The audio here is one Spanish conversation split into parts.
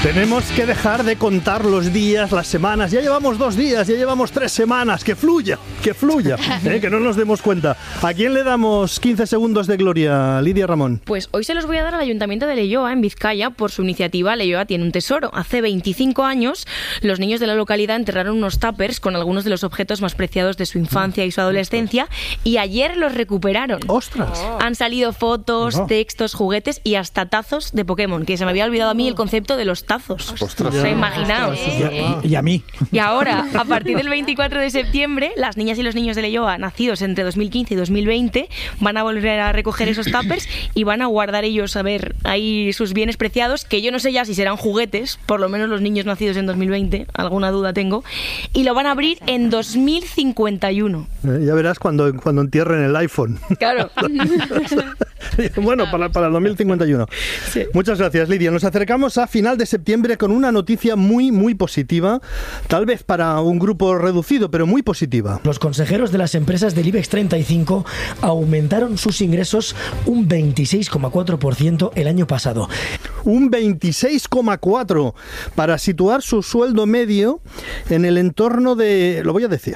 Tenemos que dejar de contar los días, las semanas. Ya llevamos 2 días, ya llevamos 3 semanas. Que fluya, que no nos demos cuenta. ¿A quién le damos 15 segundos de gloria, Lidia Ramón? Pues hoy se los voy a dar al Ayuntamiento de Leioa, en Vizcaya, por su iniciativa Leioa tiene un tesoro. Hace 25 años, los niños de la localidad enterraron unos tuppers con algunos de los objetos más preciados de su infancia y su adolescencia, y ayer los recuperaron. ¡Ostras! Han salido fotos, textos, juguetes y hasta tazos de Pokémon, que se me había olvidado a mí el concepto de los tazos. ¡Ostras! Imaginaos. Y a mí. Y ahora, a partir del 24 de septiembre, las niñas y los niños de Leioa, nacidos entre 2015 y 2020, van a volver a recoger esos tuppers y van a guardar ellos, a ver, ahí sus bienes preciados, que yo no sé ya si serán juguetes, por lo menos los niños nacidos en 2020, alguna duda tengo, y lo van a abrir en 2051. Ya verás cuando entierren el iPhone. Claro. Bueno, para el 2051. Sí. Muchas gracias, Lidia. Nos acercamos a final de septiembre con una noticia muy, muy positiva, tal vez para un grupo reducido, pero muy positiva. Los consejeros de las empresas del IBEX 35 aumentaron sus ingresos un 26,4% el año pasado. Un 26,4% para situar su sueldo medio en el entorno de... Lo voy a decir,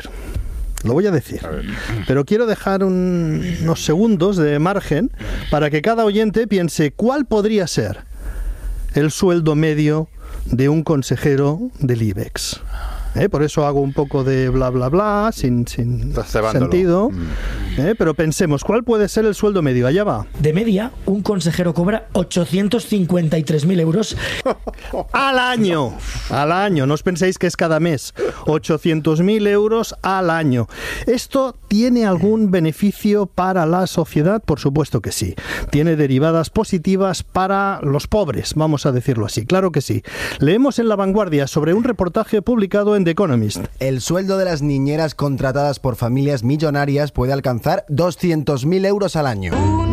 pero quiero dejar unos segundos de margen para que cada oyente piense cuál podría ser el sueldo medio de un consejero del IBEX. Por eso hago un poco de bla bla bla, sin sentido. Pero pensemos, ¿cuál puede ser el sueldo medio? Allá va. De media, un consejero cobra 853.000 euros. ¡Al año! Al año, no os penséis que es cada mes. 800.000 euros al año. ¿Esto tiene algún beneficio para la sociedad? Por supuesto que sí. Tiene derivadas positivas para los pobres, vamos a decirlo así. Claro que sí. Leemos en La Vanguardia sobre un reportaje publicado en The Economist. El sueldo de las niñeras contratadas por familias millonarias puede alcanzar 200.000 euros al año.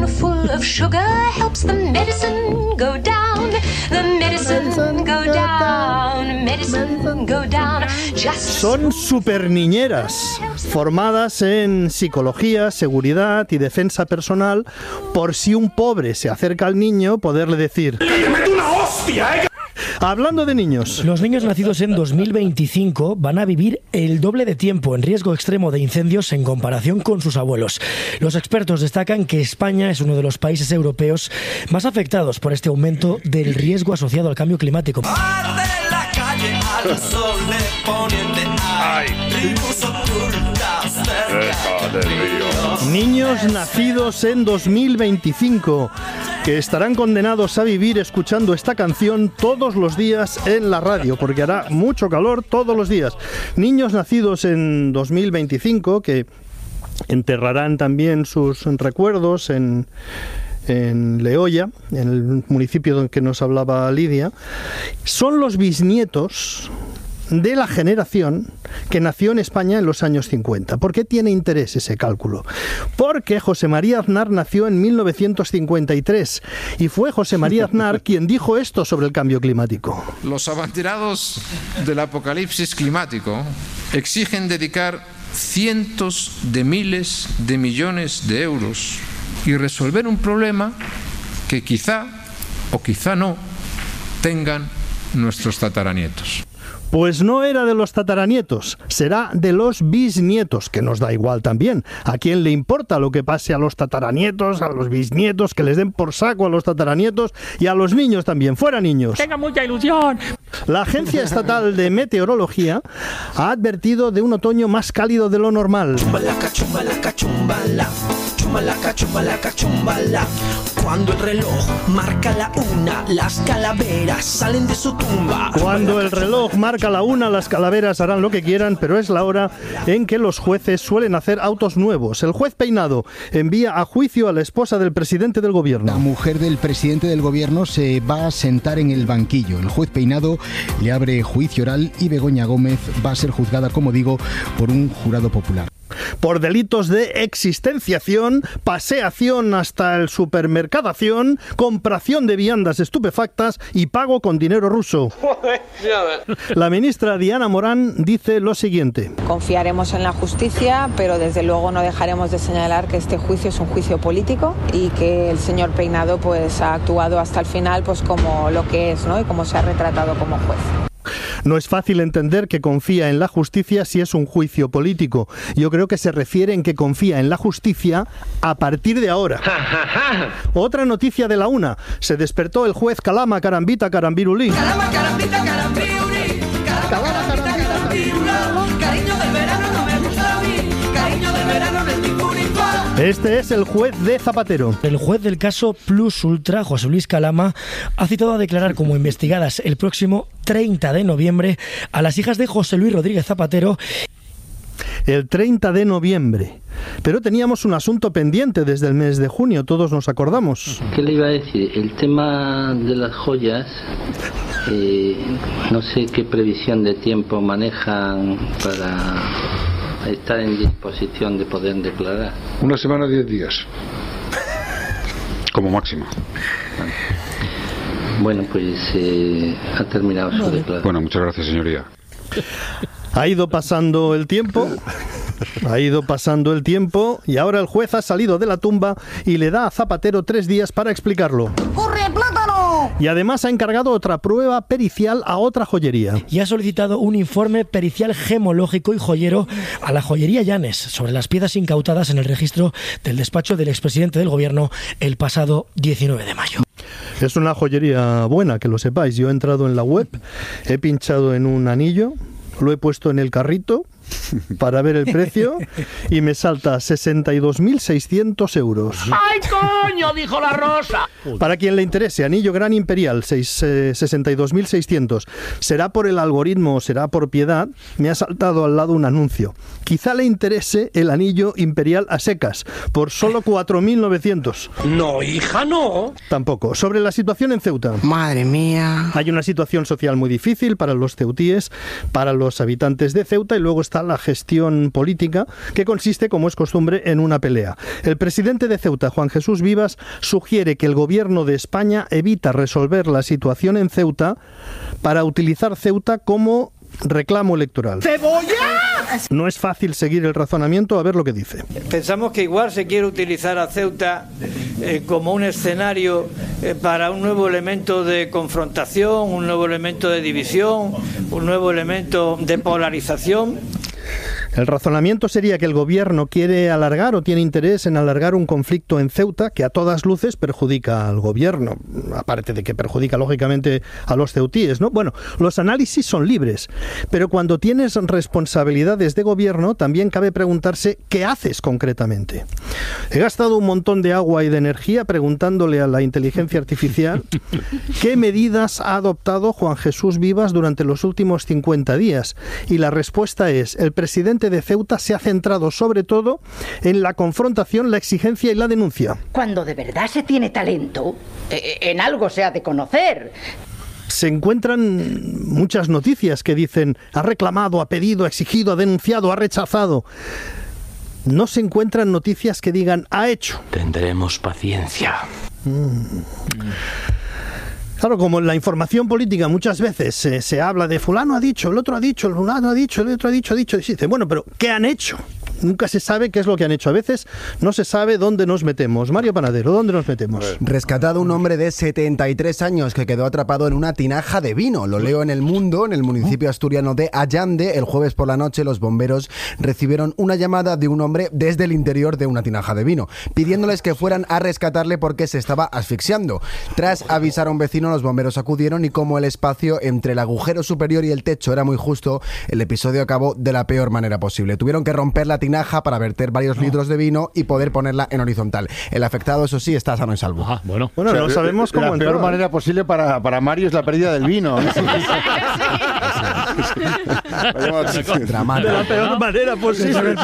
Son superniñeras, formadas en psicología, seguridad y defensa personal, por si un pobre se acerca al niño, poderle decir: ¡te meto una hostia, Hablando de niños. Los niños nacidos en 2025 van a vivir el doble de tiempo en riesgo extremo de incendios en comparación con sus abuelos. Los expertos destacan que España es uno de los países europeos más afectados por este aumento del riesgo asociado al cambio climático. Niños nacidos en 2025 que estarán condenados a vivir escuchando esta canción todos los días en la radio, porque hará mucho calor todos los días. Niños nacidos en 2025 que enterrarán también sus recuerdos en Leioa, en el municipio del que nos hablaba Lidia, son los bisnietos de la generación que nació en España en los años 50. ¿Por qué tiene interés ese cálculo? Porque José María Aznar nació en 1953 y fue José María Aznar quien dijo esto sobre el cambio climático. Los abanderados del apocalipsis climático exigen dedicar cientos de miles de millones de euros y resolver un problema que quizá o quizá no tengan nuestros tataranietos. Pues no era de los tataranietos, será de los bisnietos, que nos da igual también. ¿A quién le importa lo que pase a los tataranietos, a los bisnietos, que les den por saco a los tataranietos y a los niños también? ¡Fuera niños! ¡Tenga mucha ilusión! La Agencia Estatal de Meteorología ha advertido de un otoño más cálido de lo normal. Chumbalaca, chumbalaca, chumbala. Chumbalaca, chumbalaca, chumbala. Cuando el reloj marca la 1, las calaveras salen de su tumba. Cuando el reloj marca la 1, las calaveras harán lo que quieran, pero es la hora en que los jueces suelen hacer autos nuevos. El juez Peinado envía a juicio a la esposa del presidente del gobierno. La mujer del presidente del gobierno se va a sentar en el banquillo. El juez Peinado le abre juicio oral y Begoña Gómez va a ser juzgada, como digo, por un jurado popular. por delitos de existenciación, paseación hasta el supermercadación, compración de viandas estupefactas y pago con dinero ruso. La ministra Diana Morán dice lo siguiente. Confiaremos en la justicia, pero desde luego no dejaremos de señalar que este juicio es un juicio político y que el señor Peinado pues ha actuado hasta el final pues como lo que es, ¿no? Y como se ha retratado como juez. No es fácil entender que confía en la justicia si es un juicio político. Yo creo que se refiere en que confía en la justicia a partir de ahora. Otra noticia de la una. Se despertó el juez Calama Carambita Carambirulí. Calama, carambita, carambirulí. Calama, carambita, carambirulí. Cariño del verano no me gusta a mí. Cariño del verano no es ningún igual. Este es el juez de Zapatero. El juez del caso Plus Ultra, José Luis Calama, ha citado a declarar como investigadas el próximo 30 de noviembre a las hijas de José Luis Rodríguez Zapatero. El 30 de noviembre. Pero teníamos un asunto pendiente desde el mes de junio, todos nos acordamos. ¿Qué le iba a decir? El tema de las joyas, no sé qué previsión de tiempo manejan para estar en disposición de poder declarar. 1 semana, 10 días. Como máximo. Bueno, pues ha terminado su declaración. Bueno, muchas gracias, señoría. Ha ido pasando el tiempo y ahora el juez ha salido de la tumba y le da a Zapatero 3 días para explicarlo. ¡Corre, plátano! Y además ha encargado otra prueba pericial a otra joyería. Y ha solicitado un informe pericial gemológico y joyero a la joyería Llanes sobre las piezas incautadas en el registro del despacho del expresidente del gobierno el pasado 19 de mayo. Es una joyería buena, que lo sepáis. Yo he entrado en la web, he pinchado en un anillo, lo he puesto en el carrito para ver el precio y me salta 62.600 euros. ¡Ay, coño! Dijo la Rosa. Para quien le interese, anillo gran imperial, 62.600. ¿Será por el algoritmo o será por piedad? Me ha saltado al lado un anuncio. Quizá le interese el anillo imperial a secas, por solo 4.900. No, hija, no. Tampoco. Sobre la situación en Ceuta. Madre mía. Hay una situación social muy difícil para los ceutíes, para los habitantes de Ceuta, y luego está la gestión política, que consiste, como es costumbre, en una pelea. El presidente de Ceuta, Juan Jesús Vivas, sugiere que el gobierno de España evita resolver la situación en Ceuta para utilizar Ceuta como reclamo electoral. ¡Cebolla! No es fácil seguir el razonamiento, a ver lo que dice. Pensamos que igual se quiere utilizar a Ceuta como un escenario para un nuevo elemento de confrontación, un nuevo elemento de división, un nuevo elemento de polarización. El razonamiento sería que el gobierno quiere alargar o tiene interés en alargar un conflicto en Ceuta que a todas luces perjudica al gobierno, aparte de que perjudica lógicamente a los ceutíes, ¿no? Bueno, los análisis son libres, pero cuando tienes responsabilidades de gobierno también cabe preguntarse ¿qué haces concretamente? He gastado un montón de agua y de energía preguntándole a la inteligencia artificial ¿qué medidas ha adoptado Juan Jesús Vivas durante los últimos 50 días? Y la respuesta es: el presidente de Ceuta se ha centrado sobre todo en la confrontación, la exigencia y la denuncia. Cuando de verdad se tiene talento, en algo se ha de conocer. Se encuentran muchas noticias que dicen ha reclamado, ha pedido, ha exigido, ha denunciado, ha rechazado. No se encuentran noticias que digan ha hecho. Tendremos paciencia. Claro, como en la información política muchas veces se habla de fulano ha dicho, el otro ha dicho, el fulano ha dicho, el otro ha dicho, y se dice, bueno, pero ¿qué han hecho? Nunca se sabe qué es lo que han hecho. A veces no se sabe dónde nos metemos. Mario Panadero, ¿dónde nos metemos? Rescatado un hombre de 73 años que quedó atrapado en una tinaja de vino. Lo leo en El Mundo, en el municipio asturiano de Allande. El jueves por la noche los bomberos recibieron una llamada de un hombre desde el interior de una tinaja de vino, pidiéndoles que fueran a rescatarle porque se estaba asfixiando. Tras avisar a un vecino, los bomberos acudieron y como el espacio entre el agujero superior y el techo era muy justo, el episodio acabó de la peor manera posible. Tuvieron que romper la tinaja para verter varios litros de vino y poder ponerla en horizontal. El afectado, eso sí, está sano y salvo. Bueno, o sea, no sabemos cómo la peor manera posible para Mario es la pérdida del vino. Dramático. De la peor manera posible.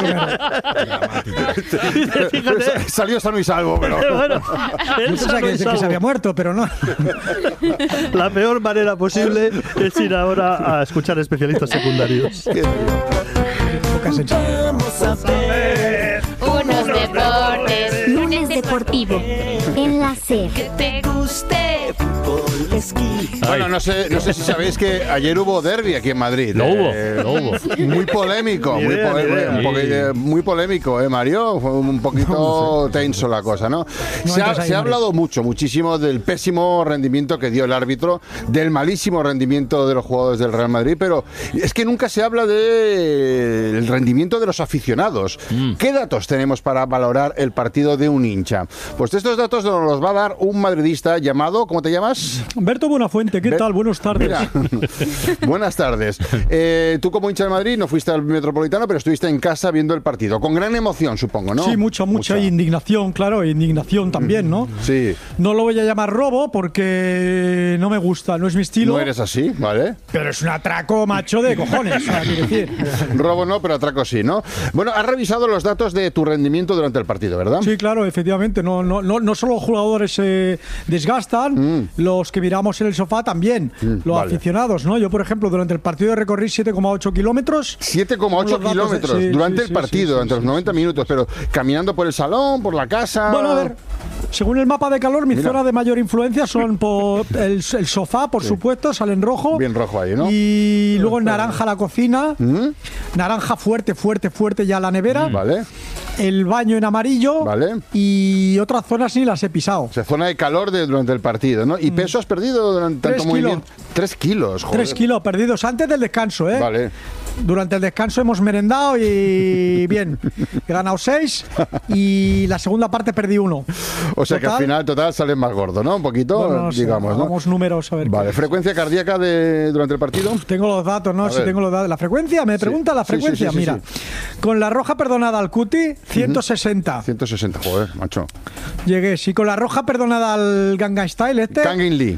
Fíjate. Salió sano y salvo, pero... Bueno, yo pensaba que se había muerto, pero no. La peor manera posible es ir ahora a escuchar especialistas secundarios. épocas en Sabadell. Vamos a ver unos deportes. Lunes deportivo en la SER. que te guste fútbol, esquí. Bueno, no sé si sabéis que ayer hubo derbi aquí en Madrid. Lo hubo. Muy polémico, Ni idea. muy polémico, Mario? Fue un poquito tenso la cosa, ¿no? Se ha hablado muchísimo del pésimo rendimiento que dio el árbitro, del malísimo rendimiento de los jugadores del Real Madrid, pero es que nunca se habla del rendimiento de los aficionados. ¿Qué datos tenemos para valorar el partido de un hincha? Pues estos datos nos los va a dar un madridista llamado, ¿cómo te llamas? Berto Buenafuente, ¿qué tal? Buenas tardes. Mira, buenas tardes. Tú como hincha de Madrid no fuiste al Metropolitano, pero estuviste en casa viendo el partido. Con gran emoción, supongo, ¿no? Sí, mucha indignación, claro, indignación también, ¿no? Sí. No lo voy a llamar robo porque no me gusta, no es mi estilo. No eres así, ¿vale? Pero es un atraco macho de cojones, quiero decir. Robo no, pero atraco sí, ¿no? Bueno, has revisado los datos de tu rendimiento durante el partido, ¿verdad? Sí, claro, efectivamente. No solo los jugadores se desgastan, los que miramos en el sofá también, los aficionados, ¿no? Yo, por ejemplo, durante el partido recorrí 7,8 kilómetros. 7,8 kilómetros durante el partido, durante los 90 minutos, pero caminando por el salón, por la casa. Bueno, a ver. Según el mapa de calor, mi zona de mayor influencia son por el sofá, por supuesto, sale en rojo. Bien rojo ahí, ¿no? Y luego en naranja la cocina, naranja fuerte ya la nevera. Vale. El baño en amarillo. Vale. Y otras zonas ni las he pisado. O sea, zona de calor durante el partido, ¿no? ¿Y peso has perdido durante tanto movimiento? 3 kilos, joder. 3 kilos perdidos antes del descanso, ¿eh? Vale. Durante el descanso hemos merendado y bien, he ganado 6 y la segunda parte perdí 1. O sea que al final total sales más gordo, ¿no? Un poquito, bueno, no sé, digamos, ¿no? Vamos números a ver. Vale, ¿frecuencia cardíaca durante el partido? Tengo los datos, ¿no? Sí, tengo los datos. ¿La frecuencia? ¿Me pregunta la frecuencia? Sí, mira, con la roja perdonada al Cuti, 160. 160, joder, macho. Llegué, sí, con la roja perdonada al Gangnam Style Kangin Lee,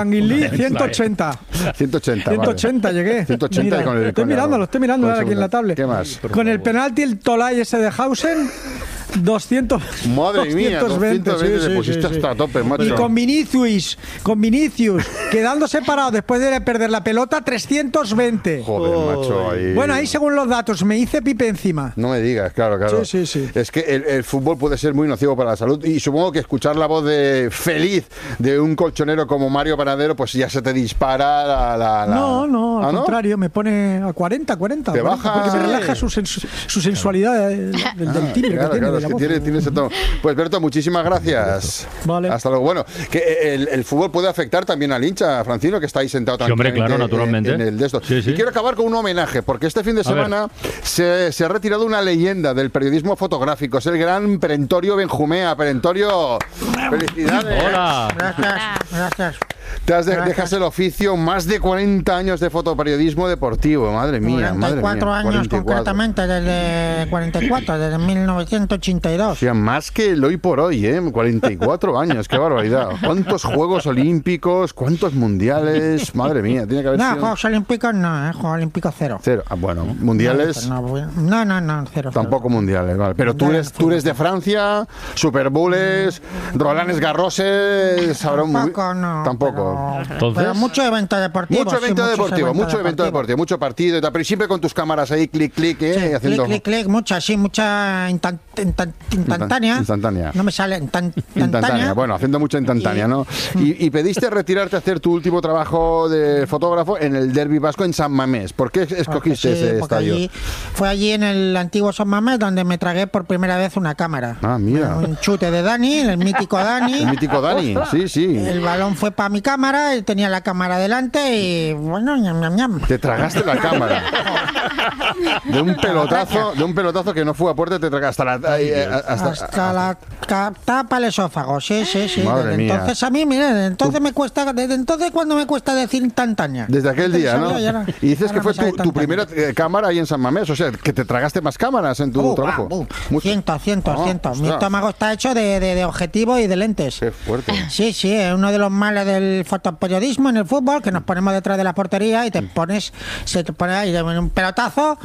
180. 180, llegué. 180 mira, con el... lo estoy mirando ahora aquí en la tablet. ¿Qué más? Con el penalti, el Tolai ese de Hausen, 200. Madre mía, 220 te pusiste hasta a tope, macho. Y con Vinicius, quedando separado después de perder la pelota, 320. Joder, macho. Ahí... Bueno, ahí según los datos, me hice pipe encima. No me digas, claro. Sí. Es que el fútbol puede ser muy nocivo para la salud y supongo que escuchar la voz feliz de un colchonero como Mario Panadero, pues ya se te dispara la... No, al contrario, me pone a 40. Te baja... Porque me relaja su sensualidad del timbre que tiene. Es que tiene ese tono. Pues Berto, muchísimas gracias. Vale. Hasta luego. Bueno, que el fútbol puede afectar también al hincha, Francino, que está ahí sentado también. Sí, hombre, claro, naturalmente. En el de esto. Sí. Y quiero acabar con un homenaje, porque este fin de semana se ha retirado una leyenda del periodismo fotográfico. Es el gran Perentorio Benjumea. Perentorio, felicidades. Hola. Gracias. Dejas el oficio, más de 40 años de fotoperiodismo deportivo, madre mía. 44 años 44. concretamente, desde 44, desde 1982. O sea, más que el hoy por hoy, 44 años, qué barbaridad. ¿Cuántos Juegos Olímpicos, cuántos mundiales? Madre mía, tiene que haber sido... Juegos Olímpicos no, Juegos Olímpicos 0. Bueno, mundiales... No, 0. Tampoco mundiales, vale. Pero tú eres de Francia, Super Bowls, Roland Garroses... Tampoco. Pero mucho evento deportivo. Mucho evento deportivo, mucho partido y tal, pero siempre con tus cámaras ahí, clic, haciendo... Clic, mucha instantánea. No me sale instantánea. Bueno, haciendo mucha instantánea, ¿no? Y pediste retirarte a hacer tu último trabajo de fotógrafo en el Derbi Vasco en San Mamés. ¿Por qué escogiste ese estadio? Fue allí en el antiguo San Mamés donde me tragué por primera vez una cámara. Ah, mira. Un chute de Dani, el mítico Dani. El mítico Dani, sí. El balón fue para mi cámara, y tenía la cámara delante y bueno, ñam. Te tragaste la cámara. De un pelotazo que no fue a puerta, te tragaste hasta la tapa el esófago, sí. Madre mía. Entonces a mí, mira, desde entonces cuando me cuesta decir instantánea. Desde aquel día, ¿no? Y dices que fue tu primera cámara ahí en San Mamés, o sea, que te tragaste más cámaras en tu trabajo. Cientos. Mi estómago está hecho de objetivos y de lentes. Qué fuerte. Sí, es uno de los males del fotoperiodismo en el fútbol, que nos ponemos detrás de la portería y se te pone ahí un pelotazo.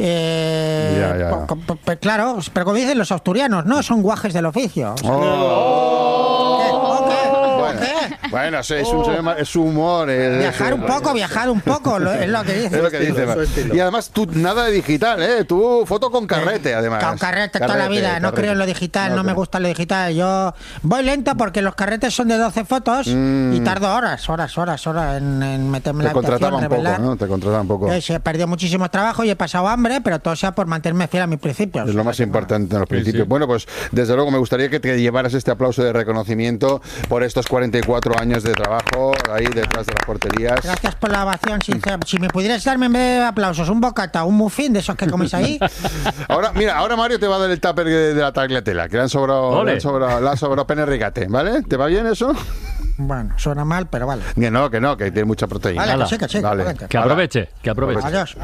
Claro, pero como dicen los asturianos, no son guajes del oficio. Bueno, es su humor. Viajar un poco, es lo que dice. Es lo que dice. Y además, tú nada de digital, ¿eh? Tú foto con carrete, además. Con carrete toda la vida. No creo en lo digital, no me gusta lo digital. Yo voy lento porque los carretes son de 12 fotos y tardo horas en meterme la habitación, revelar. ¿No? Te contrataban poco. He perdido muchísimo trabajo y he pasado hambre, pero todo sea por mantenerme fiel a mis principios. Es lo más importante en los principios. Sí. Bueno, pues desde luego me gustaría que te llevaras este aplauso de reconocimiento por estos 44 años de trabajo ahí detrás de las porterías. Gracias por la ovación. Si me pudieras darme en vez de aplausos un bocata, un muffin de esos que coméis ahí. Ahora Mario te va a dar el tupper de la tagliatella, que le han sobrado pene rigate, ¿vale? ¿Te va bien eso? Bueno, suena mal, pero vale. Que tiene mucha proteína. Vale, que sí. Vale. Que aproveche. Adiós.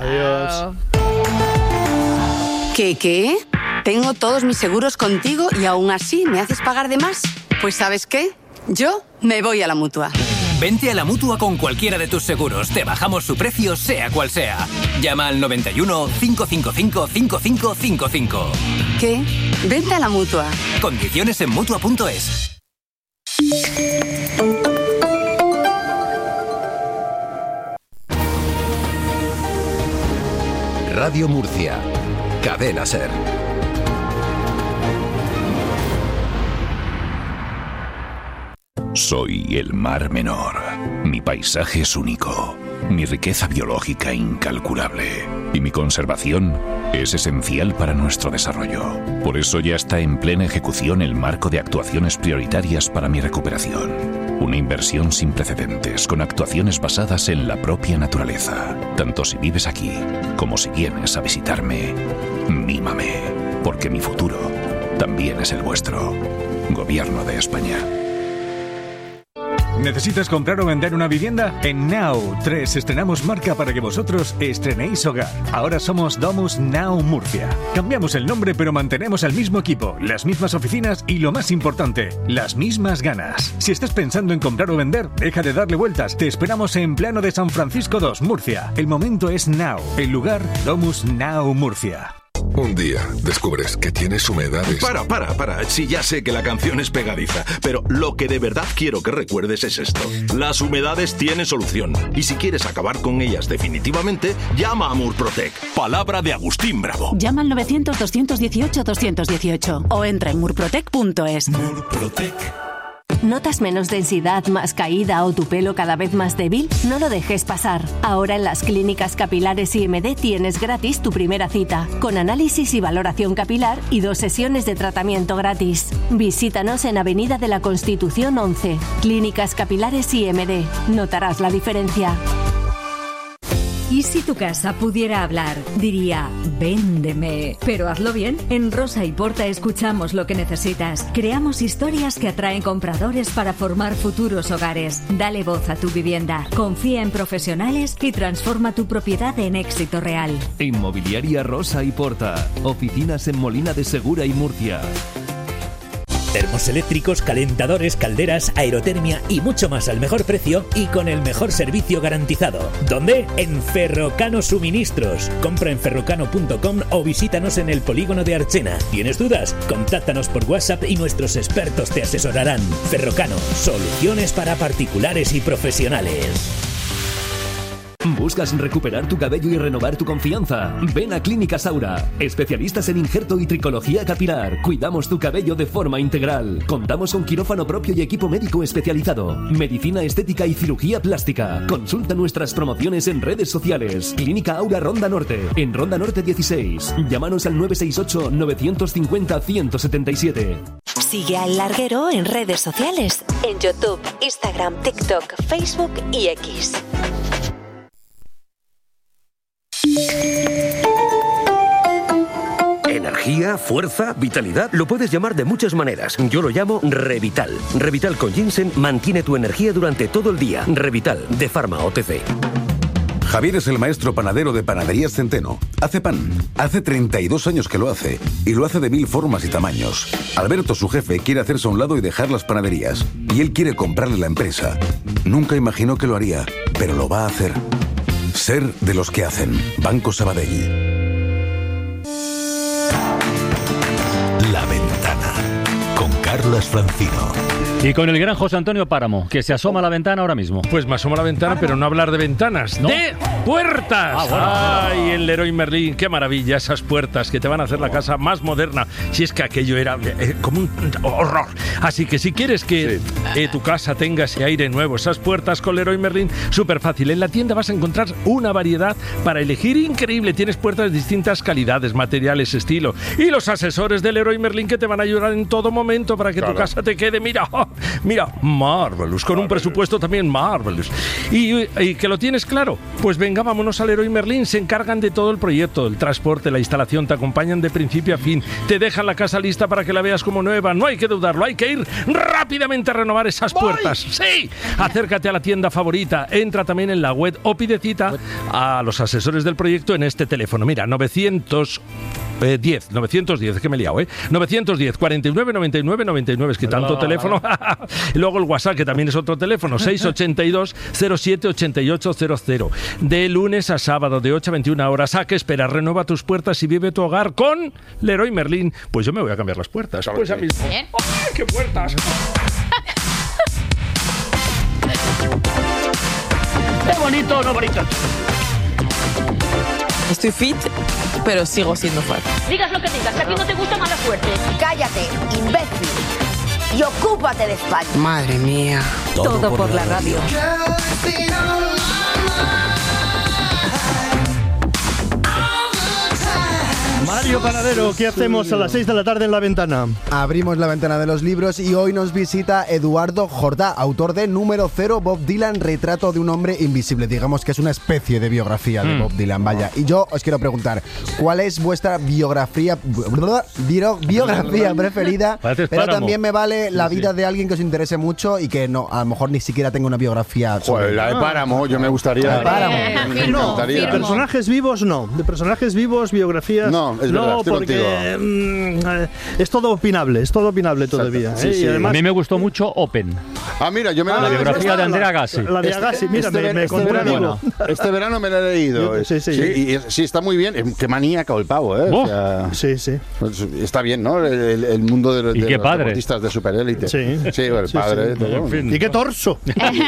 ¿Qué? Tengo todos mis seguros contigo y aún así me haces pagar de más. Pues ¿sabes qué? Yo me voy a la Mutua. Vente a la Mutua con cualquiera de tus seguros. Te bajamos su precio, sea cual sea. Llama al 91 555 5555. ¿Qué? Vente a la Mutua. Condiciones en Mutua.es. Radio Murcia. Cadena SER. Soy el Mar Menor. Mi paisaje es único. Mi riqueza biológica incalculable. Y mi conservación es esencial para nuestro desarrollo. Por eso ya está en plena ejecución el marco de actuaciones prioritarias para mi recuperación. Una inversión sin precedentes, con actuaciones basadas en la propia naturaleza. Tanto si vives aquí, como si vienes a visitarme. Mímame, porque mi futuro también es el vuestro. Gobierno de España. ¿Necesitas comprar o vender una vivienda? En Now 3 estrenamos marca para que vosotros estrenéis hogar. Ahora somos Domus Now Murcia. Cambiamos el nombre pero mantenemos el mismo equipo, las mismas oficinas y lo más importante, las mismas ganas. Si estás pensando en comprar o vender, deja de darle vueltas. Te esperamos en Plano de San Francisco 2, Murcia. El momento es now. El lugar, Domus Now Murcia. Un día descubres que tienes humedades. Para. Sí, ya sé que la canción es pegadiza, pero lo que de verdad quiero que recuerdes es esto. Las humedades tienen solución. Y si quieres acabar con ellas definitivamente, llama a Murprotec. Palabra de Agustín Bravo. Llama al 900-218-218 o entra en murprotec.es. Murprotec. ¿Notas menos densidad, más caída o tu pelo cada vez más débil? No lo dejes pasar. Ahora en las clínicas capilares IMD tienes gratis tu primera cita, con análisis y valoración capilar y 2 sesiones de tratamiento gratis. Visítanos en Avenida de la Constitución 11. Clínicas Capilares IMD. Notarás la diferencia. ¿Y si tu casa pudiera hablar? Diría, véndeme. Pero hazlo bien. En Rosa y Porta escuchamos lo que necesitas. Creamos historias que atraen compradores para formar futuros hogares. Dale voz a tu vivienda. Confía en profesionales y transforma tu propiedad en éxito real. Inmobiliaria Rosa y Porta. Oficinas en Molina de Segura y Murcia. Termos eléctricos, calentadores, calderas, aerotermia y mucho más al mejor precio y con el mejor servicio garantizado. ¿Dónde? En Ferrocano Suministros. Compra en ferrocano.com o visítanos en el polígono de Archena. ¿Tienes dudas? Contáctanos por WhatsApp y nuestros expertos te asesorarán. Ferrocano, soluciones para particulares y profesionales. ¿Buscas recuperar tu cabello y renovar tu confianza? Ven a Clínica Saura, especialistas en injerto y tricología capilar. Cuidamos tu cabello de forma integral. Contamos con quirófano propio y equipo médico especializado. Medicina estética y cirugía plástica. Consulta nuestras promociones en redes sociales. Clínica Aura Ronda Norte, en Ronda Norte 16. Llámanos al 968 950 177. Sigue a El Larguero en redes sociales, en YouTube, Instagram, TikTok, Facebook y X. Energía, fuerza, vitalidad, lo puedes llamar de muchas maneras. Yo lo llamo Revital. Revital con ginseng mantiene tu energía durante todo el día. Revital, de Pharma OTC. Javier es el maestro panadero de Panaderías Centeno. Hace pan. Hace 32 años que lo hace. Y lo hace de 1000 formas y tamaños. Alberto, su jefe, quiere hacerse a un lado y dejar las panaderías. Y él quiere comprarle la empresa. Nunca imaginó que lo haría, pero lo va a hacer. Ser de los que hacen. Banco Sabadell. La Ventana con Carlos Carlas Francino. Y con el gran José Antonio Páramo, que se asoma a la ventana ahora mismo. Pues me asomo a la ventana, pero no hablar de ventanas, ¿no? ¡de puertas! Bueno. ¡Ay, el Leroy Merlin! ¡Qué maravilla! Esas puertas que te van a hacer la casa más moderna. Si es que aquello era como un horror. Así que si quieres que tu casa tenga ese aire nuevo, esas puertas con Leroy Merlin, súper fácil. En la tienda vas a encontrar una variedad para elegir increíble. Tienes puertas de distintas calidades, materiales, estilo. Y los asesores de Leroy Merlin que te van a ayudar en todo momento para que tu casa te quede, mira, marvelous, con un presupuesto también marvelous. Y que lo tienes claro, pues venga, vámonos a Leroy Merlin. Se encargan de todo el proyecto, el transporte, la instalación, te acompañan de principio a fin, te dejan la casa lista para que la veas como nueva. No hay que dudarlo, hay que ir rápidamente a renovar esas puertas. ¡Sí! Acércate a la tienda favorita, entra también en la web o pide cita a los asesores del proyecto en este teléfono. Mira, 910, que me he liado, 910 49 99 99, es que tanto teléfono. Y luego el WhatsApp, que también es otro teléfono, 682 07 8800. De lunes a sábado, de 8 a 21 horas. ¿A qué esperas? Renueva tus puertas y vive tu hogar con Leroy Merlin. Pues yo me voy a cambiar las puertas. Pues a mismo. ¡Ay, qué puertas! ¡Qué bonito, no bonito! Estoy fit, pero sigo siendo fuerte. Digas lo que digas, que a ti no te gusta mala suerte. Cállate, imbécil. Y ocúpate de España. Madre mía. Todo por la radio. Mario Panadero, ¿qué hacemos a las 6 de la tarde en la ventana? Abrimos la ventana de los libros y hoy nos visita Eduardo Jordá, autor de Número 0, Bob Dylan, retrato de un hombre invisible. Digamos que es una especie de biografía de Bob Dylan, vaya. Y yo os quiero preguntar, ¿cuál es vuestra biografía preferida? Pero también me vale la vida de alguien que os interese mucho y que no, a lo mejor ni siquiera tenga una biografía. Joder, la de Páramo, yo me gustaría. Me encantaría. De personajes vivos no. De personajes vivos, biografías. No, es verdad, estoy porque es todo opinable todavía. Sí, sí. Y además, a mí me gustó mucho Open. Ah, mira, yo me la biografía de Andrea Agassi. La de Agassi, mira, me encontré amigo. Este verano me la he leído. Sí, está muy bien. Qué maníaco el pavo, O sea, sí. Pues está bien, ¿no? El mundo de los deportistas de superélite. Sí, el padre. Sí. En fin. Y qué torso.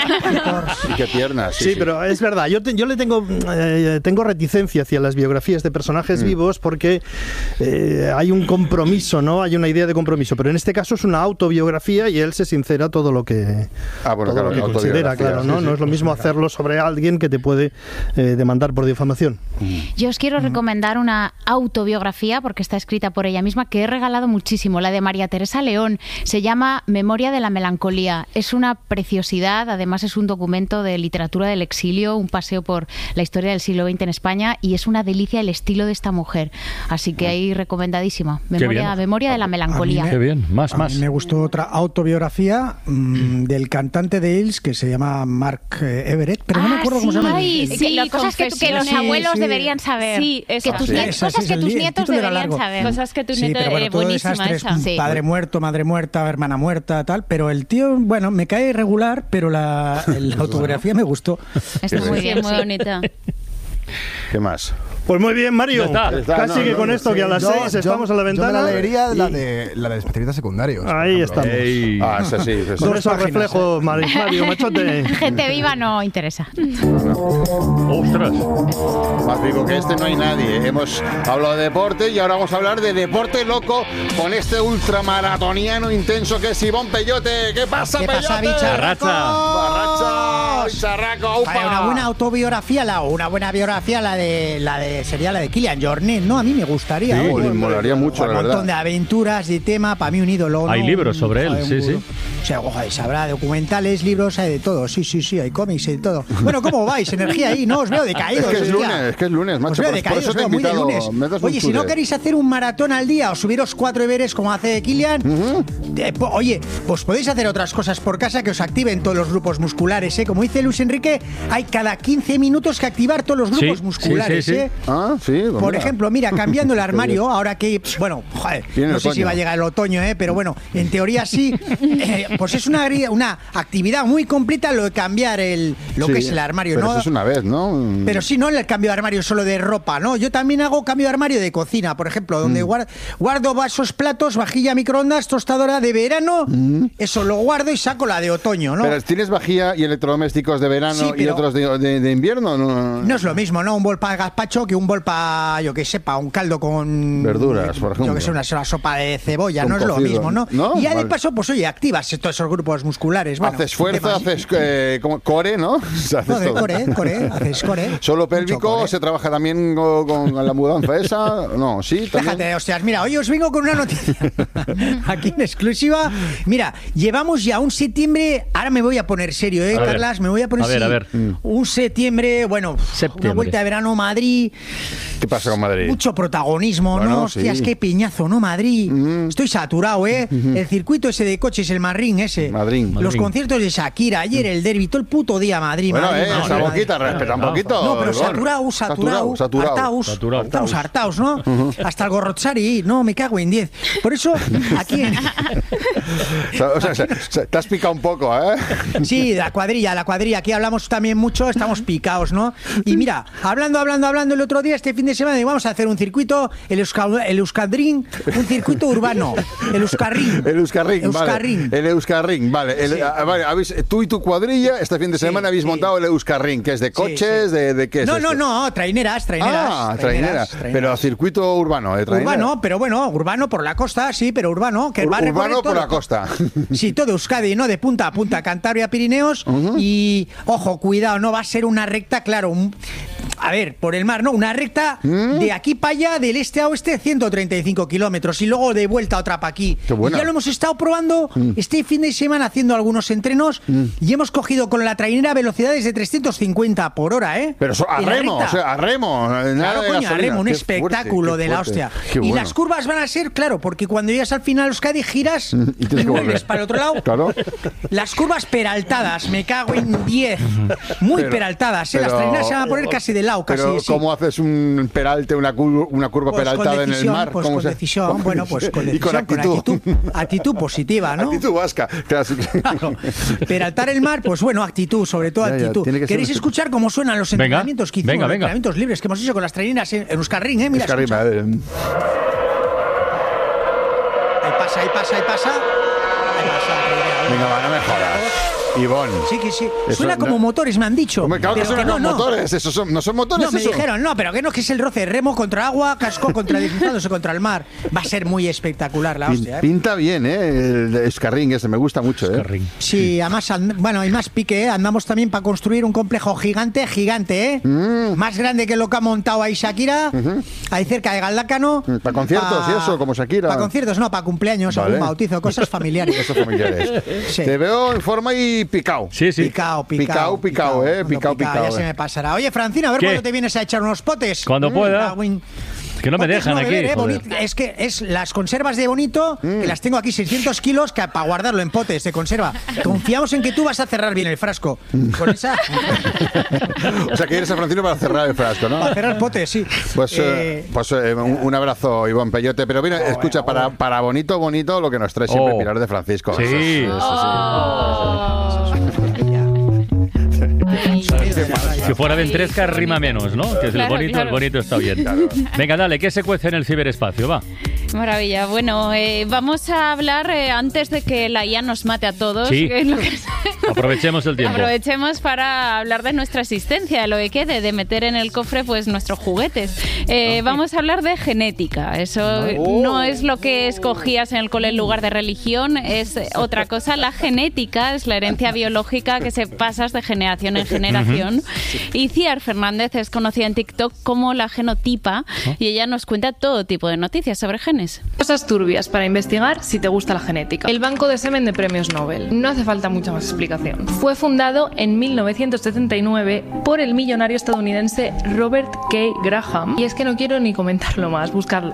Y qué piernas. Sí, pero es verdad. Yo le tengo reticencia hacia las biografías de personajes vivos porque hay un compromiso, ¿no? Hay una idea de compromiso. Pero en este caso es una autobiografía y él se sincera todo lo que, considera, claro, ¿no? No es lo mismo hacerlo sobre alguien que te puede demandar por difamación. Yo os quiero recomendar una autobiografía, porque está escrita por ella misma, que he regalado muchísimo, la de María Teresa León. Se llama Memoria de la melancolía. Es una preciosidad, además es un documento de literatura del exilio, un paseo por la historia del siglo XX en España, y es una delicia el estilo de esta mujer. Así que ahí recomendadísima. Memoria de la melancolía. Qué bien, más. A mí me gustó otra autobiografía del cantante de Hills que se llama Mark Everett, pero no me acuerdo cómo se llama. Cosas que los abuelos deberían saber. Sí, cosas que tus nietos deberían saber. Cosas que tus nietos... buenísima esa. Padre muerto, madre muerta, hermana muerta, tal. Pero el tío, bueno, me cae irregular, pero la autobiografía me gustó. Está muy bien, muy bonita. ¿Qué más? Pues muy bien, Mario. Casi que con esto, que a las 6 estamos a la ventana. Yo me la leería la de especialistas secundarios. Ahí estamos. Esa sí. Con esos reflejos, Mario, machote. Gente viva no interesa. ¡Ostras! Más vivo que este no hay nadie. Hemos hablado de deporte y ahora vamos a hablar de deporte loco con este ultramaratoniano intenso que es Ivón Peyote. ¿Qué pasa, Peyote? Barracha, bicharraco, upa. Una buena autobiografía, una buena biografía, sería la de Kilian Jornet, ¿no? A mí me gustaría. Sí, me molaría mucho, la verdad. Un montón de aventuras y tema, para mí un ídolo. Hay libros sobre él, sí. O sea, habrá documentales, libros, hay de todo. Sí, hay cómics, hay de todo. Bueno, ¿cómo vais? Energía ahí, no os veo decaídos. Es que es lunes, macho. Os veo decaídos, muy de lunes. Oye, si no queréis hacer un maratón al día o subiros 4 Everest como hace Kilian, oye, pues podéis hacer otras cosas por casa que os activen todos los grupos musculares, como dice dice Luis Enrique, hay cada 15 minutos que activar todos los grupos musculares. Sí. Ah, sí. Pues por ejemplo, mira, cambiando el armario, ahora que, bueno, joder, no sé si va a llegar el otoño, pero bueno, en teoría sí, pues es una actividad muy completa lo de cambiar lo que es el armario, pero ¿no? Eso es una vez, ¿no? Pero sí, no el cambio de armario solo de ropa, ¿no? Yo también hago cambio de armario de cocina, por ejemplo, donde guardo vasos, platos, vajilla, microondas, tostadora de verano, eso lo guardo y saco la de otoño, ¿no? Pero ¿tienes vajilla y electrodomésticos de verano y otros de invierno? No es lo mismo, ¿no? Un bol para gazpacho que un bol para, yo que sepa, un caldo con verduras, por ejemplo. Yo que sé, una sopa de cebolla, con no cocido. Es lo mismo, ¿no? Y ya de vale. paso, pues oye, activas todos esos grupos musculares. Bueno, haces fuerza, haces como core, ¿no? Core, haces core. ¿Solo pélvico se trabaja también con la mudanza esa? No, sí, también. Déjate, hostias, mira, hoy os vengo con una noticia aquí en exclusiva. Mira, llevamos ya un septiembre, ahora me voy a poner serio, Carlas, me voy a poner serio. A ver. Un septiembre, bueno, una vuelta de verano Madrid. ¿Qué pasa con Madrid? Mucho protagonismo, bueno, ¿no? Hostias, sí. Qué piñazo, ¿no? Madrid. Estoy saturado, El circuito ese de coches, el Madrid ese. Madrid. Los conciertos de Shakira, ayer el derbi, todo el puto día Madrid. Bueno, Madrid, esa boquita, respeta un poquito. No, pero saturados, hartaos, ¿no? Hasta el Gorrochari, no, me cago en 10. Por eso, aquí... O sea, te has picado un poco, ¿eh? Sí, la cuadrilla, aquí hablamos también mucho, estamos picados, ¿no? Y mira, hablando el otro día, este fin de semana, vamos a hacer un circuito, el Euskadrin, un circuito urbano, el Euskarring. El Euskarring, vale. Tú y tu cuadrilla, este fin de semana habéis montado el Euskarring, que es de coches, ¿de qué es esto? No, traineras. Ah, traineras. Pero circuito urbano, Urbano, pero bueno, urbano por la costa, sí, pero urbano, que va a recorrer urbano todo. por la costa. Sí, todo Euskadi, ¿no? De punta a punta, Cantabria, Pirineos. Y, ojo, cuidado, no va a ser una recta, claro, a ver, por el mar, ¿no? Una recta de aquí para allá, del este a oeste, 135 kilómetros y luego de vuelta otra para aquí. Y ya lo hemos estado probando este fin de semana haciendo algunos entrenos y hemos cogido con la trainera velocidades de 350 por hora, Pero eso, a remo, Claro, coño, a remo, un espectáculo de la hostia. Y las curvas van a ser, claro, porque cuando llegas al final Euskadi giras y vuelves para el otro lado. Claro. Las curvas peraltadas, me cago en 10. Muy peraltadas, las traineras se van a poner casi de lado, casi. Pero ¿cómo haces un peralte, una curva peraltada en el mar? Pues con decisión, con actitud positiva, ¿no? Actitud vasca. Claro. Peraltar el mar, pues bueno, actitud, sobre todo actitud. ¿Queréis escuchar cómo suenan los entrenamientos que hicimos? Los entrenamientos libres que hemos hecho con las traineras en Euskarring, mira, Euskarring, Ahí pasa. Venga, va, no me jodas. Ivonne. Sí. Suena como motores, me han dicho. Claro que suenan como motores. ¿No son motores? No, me dijeron, pero que no, que es el roce. Remo contra agua, casco contra deslizándose contra el mar. Va a ser muy espectacular la hostia. Pinta bien, el Euskarring ese, me gusta mucho, Sí, además, hay más pique, Andamos también para construir un complejo gigante, Más grande que lo que ha montado ahí Shakira, ahí cerca de Galdácano. ¿Para conciertos y eso, como Shakira? Para conciertos, no, para cumpleaños, algún bautizo, cosas familiares. Sí. Te veo en forma y picao. Sí. Picao, Picao. Ya se me pasará. Oye, Francina, a ver cuándo te vienes a echar unos potes. Cuando pueda. Que no me dejan aquí. Es que es las conservas de Bonito, que las tengo aquí 600 kilos para guardarlo en potes de conserva. Confiamos en que tú vas a cerrar bien el frasco. Con esa... O sea, que eres a Francino para cerrar el frasco, ¿no? Para cerrar potes, sí. Pues un abrazo, Ivonne Peyote. Pero mira, escucha, para bonito, lo que nos trae siempre Pilar de Francisco. Sí. Si fuera Ventresca rima menos, ¿no? Que es claro, el bonito está bien. Venga, dale, ¿qué se cuece en el ciberespacio? Va. Maravilla. Bueno, vamos a hablar antes de que la IA nos mate a todos. Sí. Aprovechemos el tiempo. Aprovechemos para hablar de nuestra existencia, de lo que quede, de meter en el cofre pues nuestros juguetes. Vamos a hablar de genética. Eso no es lo que escogías en el cole en lugar de religión, es otra cosa. La genética es la herencia biológica que se pasa de generación en generación. Y Ciar Fernández es conocida en TikTok como la genotipa y ella nos cuenta todo tipo de noticias sobre genes. Cosas turbias para investigar si te gusta la genética. El Banco de Semen de Premios Nobel. No hace falta mucha más explicación. Fue fundado en 1979 por el millonario estadounidense Robert K. Graham. Y es que no quiero ni comentarlo más, buscarlo.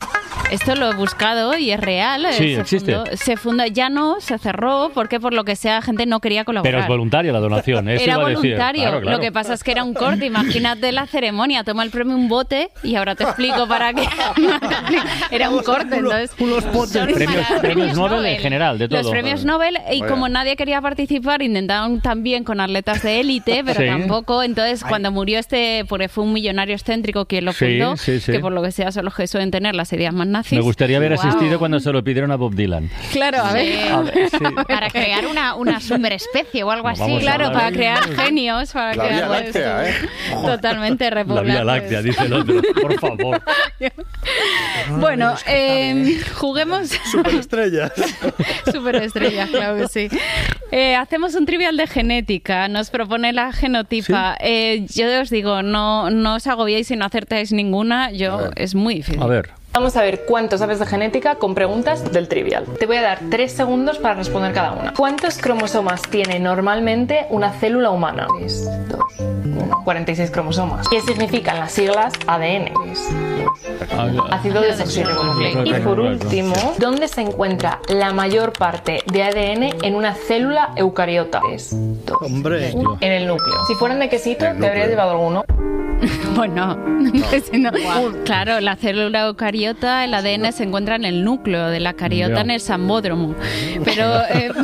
Esto lo he buscado y es real. Sí, existe. Se fundó, ya no, se cerró porque por lo que sea la gente no quería colaborar. Pero es voluntaria la donación, eso Era iba a decir. voluntario. Claro. Lo que pasa es que era un corte. Imagínate la ceremonia. Toma el premio un bote y ahora te explico para qué. Era un corte. Entonces, unos potes. Premios Nobel en general, de todo. Los premios Nobel, y Bueno. como nadie quería participar, intentaron también con atletas de élite, pero Sí. tampoco. Entonces, cuando murió porque fue un millonario excéntrico quien lo Sí, fundó, sí. que por lo que sea son los que suelen tener las ideas más nazis. Me gustaría haber Wow. asistido cuando se lo pidieron a Bob Dylan. Claro, a ver. Para crear una superespecie o algo así. Vamos a Claro, hablar para de- crear genios. Para La crear, Vía Láctea, ¿eh? Totalmente La repoblar. Vía Láctea, dice el otro. Por favor. Bueno, juguemos. Superestrellas. Superestrellas, claro que sí. Hacemos un trivial de genética. Nos propone la genotipa. Yo os digo, no os agobiéis si no acertáis ninguna. Es muy difícil. A ver. Vamos a ver cuánto sabes de genética con preguntas del trivial. Te voy a dar 3 segundos para responder cada una. ¿Cuántos cromosomas tiene normalmente una célula humana? 3, 2, 1. 46 cromosomas. ¿Qué significan las siglas ADN? 3, 2, ácido desoxirribonucleico. Y por último, ¿dónde se encuentra la mayor parte de ADN en una célula eucariota? 3, 2, Hombre. 1. En el núcleo. Si fueran de quesito, te habrías llevado alguno. Bueno, claro, la célula eucariota, el ADN se encuentra en el núcleo de la cariota, en el sambódromo. Pero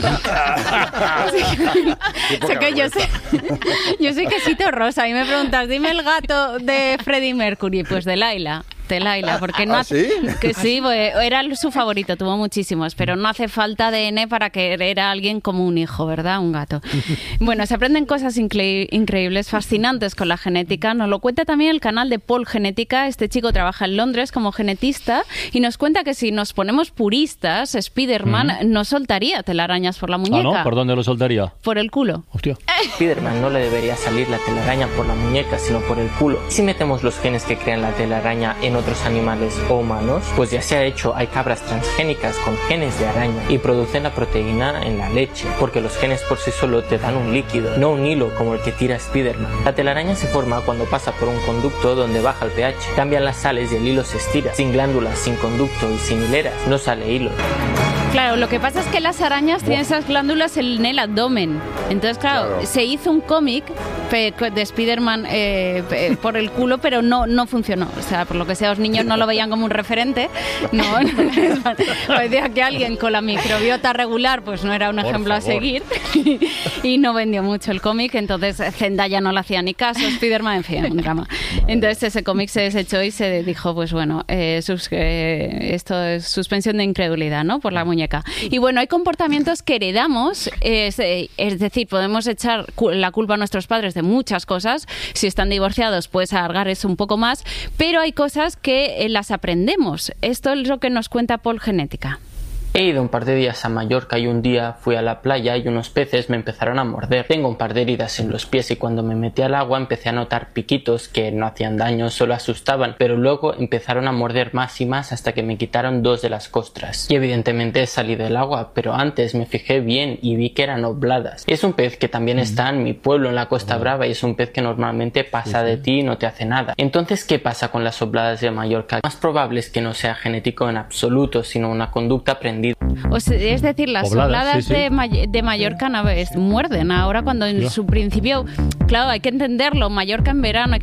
sé que yo soy quesito rosa y me preguntas, dime el gato de Freddie Mercury, pues de Laila. Porque no ¿Sí? que sí, era su favorito, tuvo muchísimos, pero no hace falta ADN para querer a alguien como un hijo, ¿verdad? Un gato. Bueno, se aprenden cosas increíbles, fascinantes con la genética. Nos lo cuenta también el canal de Paul Genética. Este chico trabaja en Londres como genetista y nos cuenta que si nos ponemos puristas, Spiderman no soltaría telarañas por la muñeca. ¿Ah, no? ¿Por dónde lo soltaría? Por el culo. Hostia. Spiderman no le debería salir la telaraña por la muñeca, sino por el culo. Si metemos los genes que crean la telaraña en otros animales o humanos, pues ya se ha hecho, hay cabras transgénicas con genes de araña y producen la proteína en la leche, porque los genes por sí solo te dan un líquido, no un hilo como el que tira Spiderman. La telaraña se forma cuando pasa por un conducto donde baja el pH, cambian las sales y el hilo se estira. Sin glándulas, sin conducto y sin hileras, no sale hilo. Claro, lo que pasa es que las arañas tienen esas glándulas en el abdomen. Entonces, claro, se hizo un cómic de Spiderman por el culo, pero no funcionó. O sea, por lo que sea, los niños no lo veían como un referente. No, decía que alguien con la microbiota regular pues no era un ejemplo a seguir y no vendió mucho el cómic. Entonces Zendaya no le hacía ni caso, Spiderman, en fin, un drama. Entonces ese cómic se desechó y se dijo, pues bueno, esto es suspensión de incredulidad, ¿no? Por la muñeca. Y bueno, hay comportamientos que heredamos, es decir, podemos echar la culpa a nuestros padres de muchas cosas. Si están divorciados, puedes alargar eso un poco más, pero hay cosas que las aprendemos. Esto es lo que nos cuenta Paul Genética. He ido un par de días a Mallorca y un día fui a la playa y unos peces me empezaron a morder. Tengo un par de heridas en los pies y cuando me metí al agua empecé a notar piquitos que no hacían daño, solo asustaban, pero luego empezaron a morder más y más hasta que me quitaron 2 de las costras. Y evidentemente salí del agua, pero antes me fijé bien y vi que eran obladas. Es un pez que también está en mi pueblo, en la Costa Brava, y es un pez que normalmente pasa de ti y no te hace nada. Entonces, ¿qué pasa con las obladas de Mallorca? Más probable es que no sea genético en absoluto, sino una conducta aprendida. Es decir, las obladas de Mallorca muerden. Ahora cuando en su principio, claro, hay que entenderlo, Mallorca en verano,